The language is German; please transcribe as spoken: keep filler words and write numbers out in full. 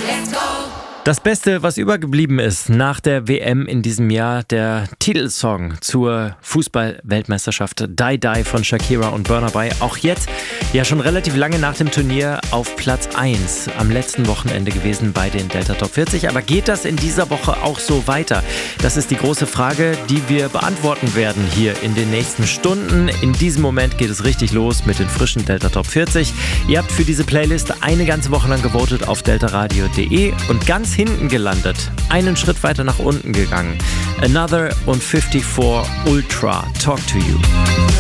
Das Beste, was übergeblieben ist nach der W M in diesem Jahr, der Titelsong zur Fußball-Weltmeisterschaft Die Die von Shakira und Burna Boy. Auch jetzt, ja schon relativ lange nach dem Turnier, auf Platz eins am letzten Wochenende gewesen bei den Delta Top vierzig. Aber geht das in dieser Woche auch so weiter? Das ist die große Frage, die wir beantworten werden hier in den nächsten Stunden. In diesem Moment geht es richtig los mit den frischen Delta Top vierzig. Ihr habt für diese Playlist eine ganze Woche lang gewotet auf deltaradio punkt de und ganz hinten gelandet, einen Schritt weiter nach unten gegangen. Another und fünfundfünfzig Ultra, Talk to You.